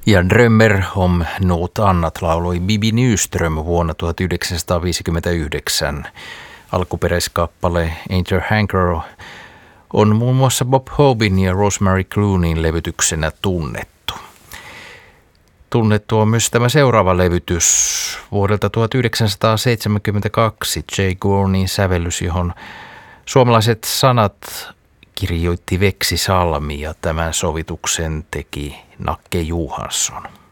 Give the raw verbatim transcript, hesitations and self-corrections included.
Ja Drömmer om något annat lauloi Bibi Nyström vuonna tuhatyhdeksänsataaviisikymmentäyhdeksän. Alkuperäiskappale Ain't Your Hanker on muun muassa Bob Hobin ja Rosemary Clooneyn levytyksenä tunnettu. Tunnettu on myös tämä seuraava levytys vuodelta tuhatyhdeksänsataaseitsemänkymmentäkaksi, Jay Gornin sävellys, johon suomalaiset sanat kirjoitti Veksi Salmi ja tämän sovituksen teki Nakke Johansson.